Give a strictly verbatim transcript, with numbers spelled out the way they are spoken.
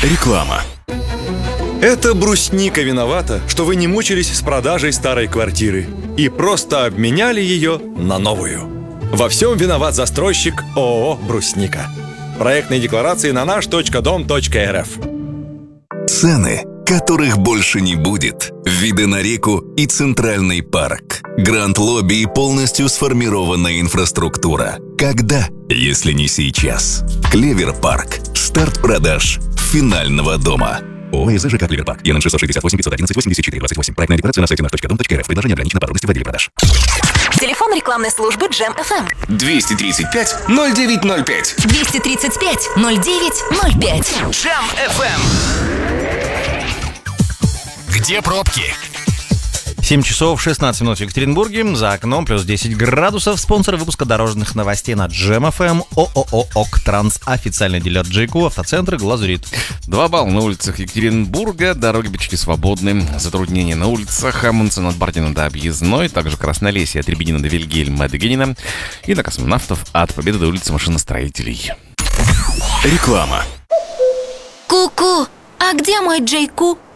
Реклама. Это брусника виновата, что вы не мучились с продажей старой квартиры и просто обменяли ее на новую. Во всем виноват застройщик ООО «Брусника». Проектные декларации на наш точка дом точка эр эф. Цены, которых больше не будет. Виды на реку и Центральный парк. Гранд-лобби и полностью сформированная инфраструктура. Когда, если не сейчас? Клевер Парк. Старт продаж финального дома. ООО ЖК «Клевер Парк». ЕН шестьсот шестьдесят восемь пятьсот одиннадцать восемьдесят четыре двадцать восемь. Проектная декларация на сайте наш точка дом точка эр эф. Предложение ограничено по родности в отделе продаж. Телефон рекламной службы Джем эф эм. двести тридцать пять ноль девять ноль пять. двести тридцать пять ноль девять ноль пять. Джем эф эм. Где пробки? семь часов шестнадцать минут в Екатеринбурге. За окном плюс десять градусов. Спонсор выпуска дорожных новостей на Джем эф эм. ООО «Октранс». Официальный дилер Джейку. Автоцентр «Глазурит». Два балла на улицах Екатеринбурга. Дороги почти свободны. Затруднения на улицах Амундсена от Бардина до Объездной. Также Краснолесье от Рябинина до Вильгельма до Генина. И на Космонавтов от Победы до улицы Машиностроителей. Реклама. Ку-ку, а где мой Джейку?